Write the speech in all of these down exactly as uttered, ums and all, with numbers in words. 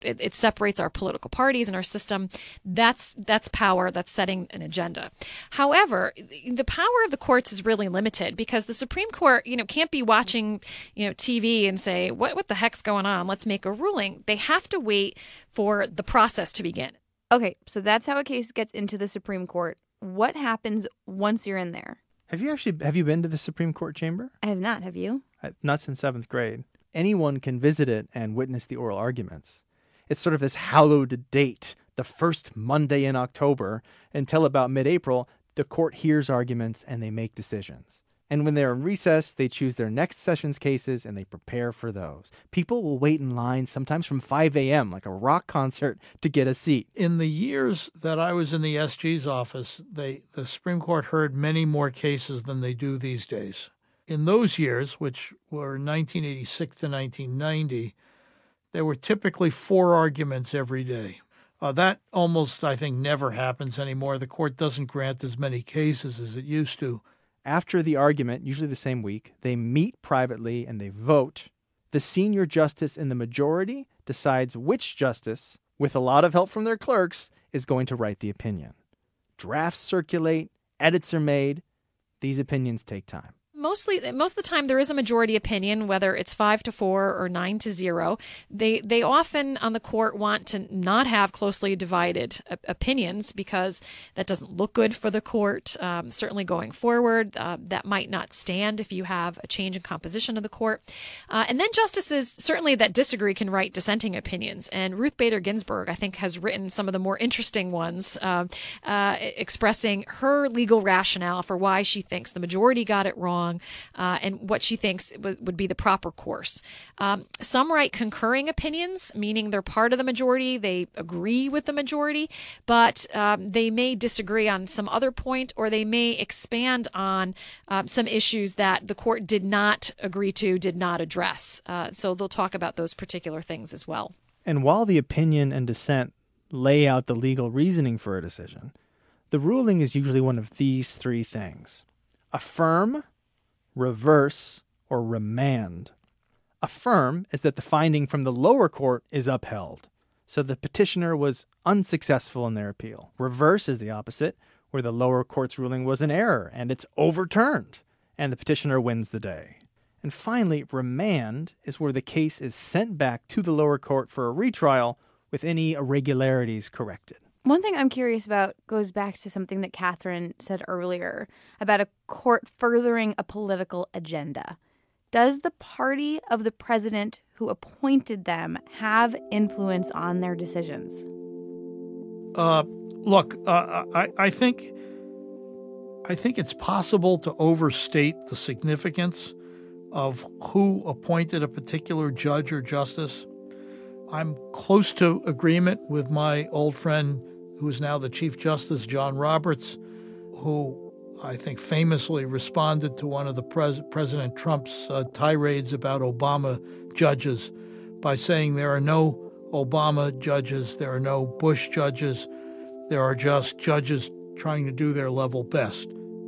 It, it separates our political parties and our system. That's that's power. That's setting an agenda. However, the power of the courts is really limited because the Supreme Court, you know, can't be watching, you know, T V and say, what, what the heck's going on? Let's make a ruling. They have to wait for the process to begin. Okay, so that's how a case gets into the Supreme Court. What happens once you're in there? Have you actually have you been to the Supreme Court chamber? I have not. Have you? I, not since seventh grade. Anyone can visit it and witness the oral arguments. It's sort of this hallowed date, the first Monday in October, until about mid-April, the court hears arguments and they make decisions. And when they're in recess, they choose their next session's cases and they prepare for those. People will wait in line sometimes from five a.m., like a rock concert, to get a seat. In the years that I was in the S G's office, they, the Supreme Court heard many more cases than they do these days. In those years, which were nineteen eighty-six to nineteen ninety, there were typically four arguments every day. Uh, that almost, I think, never happens anymore. The court doesn't grant as many cases as it used to. After the argument, usually the same week, they meet privately and they vote. The senior justice in the majority decides which justice, with a lot of help from their clerks, is going to write the opinion. Drafts circulate, edits are made. These opinions take time. Mostly, most of the time, there is a majority opinion, whether it's five to four or nine to zero. They they often on the court want to not have closely divided opinions because that doesn't look good for the court. Um, certainly going forward, uh, that might not stand if you have a change in composition of the court. Uh, and then justices certainly that disagree can write dissenting opinions. And Ruth Bader Ginsburg, I think, has written some of the more interesting ones, uh, uh, expressing her legal rationale for why she thinks the majority got it wrong. Uh, and what she thinks w- would be the proper course. Um, some write concurring opinions, meaning they're part of the majority, they agree with the majority, but um, they may disagree on some other point, or they may expand on um, some issues that the court did not agree to, did not address. Uh, so they'll talk about those particular things as well. And while the opinion and dissent lay out the legal reasoning for a decision, the ruling is usually one of these three things: affirm, reverse, or remand. Affirm is that the finding from the lower court is upheld, so the petitioner was unsuccessful in their appeal. Reverse is the opposite, where the lower court's ruling was an error and it's overturned, and the petitioner wins the day. And finally, remand is where the case is sent back to the lower court for a retrial with any irregularities corrected. One thing I'm curious about goes back to something that Catherine said earlier about a court furthering a political agenda. Does the party of the president who appointed them have influence on their decisions? Uh, look, uh, I, I think I think it's possible to overstate the significance of who appointed a particular judge or justice. I'm close to agreement with my old friend, who is now the Chief Justice, John Roberts, who I think famously responded to one of the pres- President Trump's uh, tirades about Obama judges by saying there are no Obama judges, there are no Bush judges, there are just judges trying to do their level best.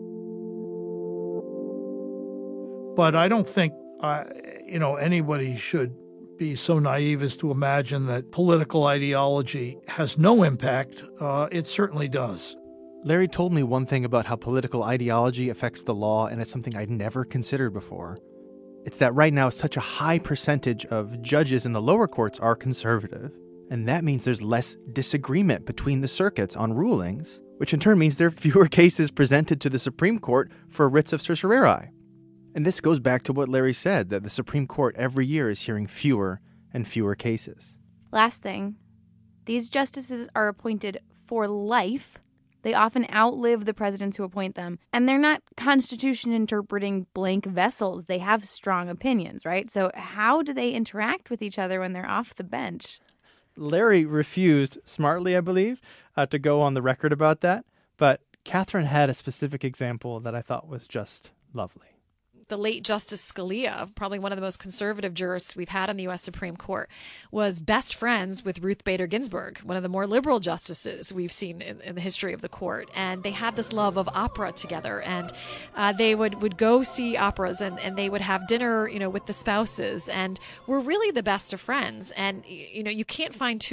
But I don't think, uh, you know, anybody should be so naive as to imagine that political ideology has no impact. Uh, it certainly does. Larry told me one thing about how political ideology affects the law, and it's something I'd never considered before. It's that right now such a high percentage of judges in the lower courts are conservative, and that means there's less disagreement between the circuits on rulings, which in turn means there are fewer cases presented to the Supreme Court for writs of certiorari. And this goes back to what Larry said, that the Supreme Court every year is hearing fewer and fewer cases. Last thing, these justices are appointed for life. They often outlive the presidents who appoint them, and they're not Constitution interpreting blank vessels. They have strong opinions, right? So how do they interact with each other when they're off the bench? Larry refused, smartly I believe, uh, to go on the record about that, but Catherine had a specific example that I thought was just lovely. the late Justice Scalia, probably one of the most conservative jurists we've had in the U S Supreme Court, was best friends with Ruth Bader Ginsburg, one of the more liberal justices we've seen in, in the history of the court. And they had this love of opera together, and uh, they would, would go see operas, and, and they would have dinner, you know, with the spouses, and were really the best of friends. And, you know, you can't find two